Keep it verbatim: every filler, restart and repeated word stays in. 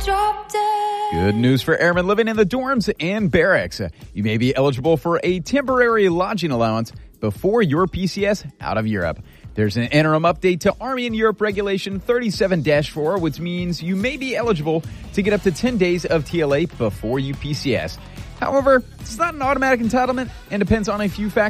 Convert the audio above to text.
Good news for airmen living in the dorms and barracks. You may be eligible for a temporary lodging allowance before your P C S out of Europe. There's an interim update to Army in Europe Regulation thirty-seven dash four, which means you may be eligible to get up to ten days of T L A before you P C S. However, it's not an automatic entitlement and depends on a few factors.